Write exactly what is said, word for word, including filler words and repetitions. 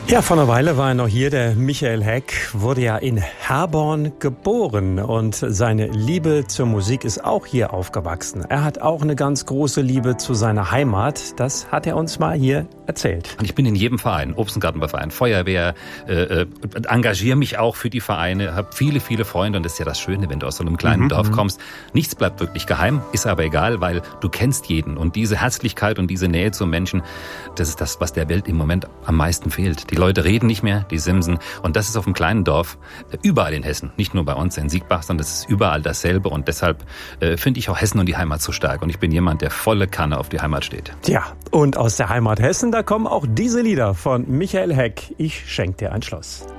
Ja, vor einer Weile war er noch hier. Der Michael Heck wurde ja in Herborn geboren und seine Liebe zur Musik ist auch hier aufgewachsen. Er hat auch eine ganz große Liebe zu seiner Heimat. Das hat er uns mal hier erzählt. Und ich bin in jedem Verein, Obst- und Gartenbauverein, Feuerwehr, äh, äh, engagiere mich auch für die Vereine, habe viele, viele Freunde und das ist ja das Schöne, wenn du aus so einem kleinen mhm. Dorf kommst. Nichts bleibt wirklich geheim, ist aber egal, weil du kennst jeden und diese Herzlichkeit und diese Nähe zum Menschen, das ist das, was der Welt im Moment am meisten fehlt. Die Leute reden nicht mehr, die simsen. Und das ist auf einem kleinen Dorf, überall in Hessen, nicht nur bei uns in Siegbach, sondern das ist überall dasselbe. Und deshalb äh, finde ich auch Hessen und die Heimat so stark. Und ich bin jemand, der volle Kanne auf die Heimat steht. Tja, und aus der Heimat Hessen, da kommen auch diese Lieder von Michael Heck. Ich schenk dir ein Schloss.